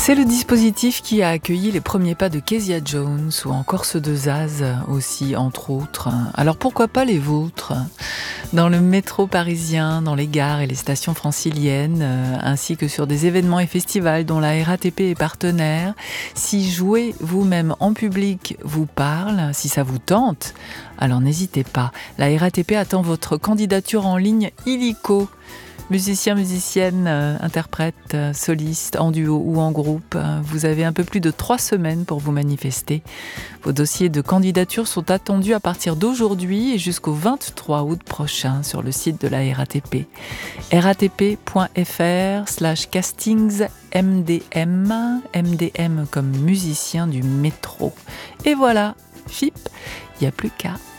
C'est le dispositif qui a accueilli les premiers pas de Kezia Jones ou encore ceux de Zaz aussi, entre autres. Alors pourquoi pas les vôtres ? Dans le métro parisien, dans les gares et les stations franciliennes, ainsi que sur des événements et festivals dont la RATP est partenaire, si jouer vous-même en public vous parle, si ça vous tente, alors n'hésitez pas. La RATP attend votre candidature en ligne illico. Musiciens, musiciennes, interprètes, solistes, en duo ou en groupe, vous avez un peu plus de 3 semaines pour vous manifester. Vos dossiers de candidature sont attendus à partir d'aujourd'hui et jusqu'au 23 août prochain sur le site de la RATP. ratp.fr/castingsmdm, MDM comme musicien du métro. Et voilà, FIP, il n'y a plus qu'à.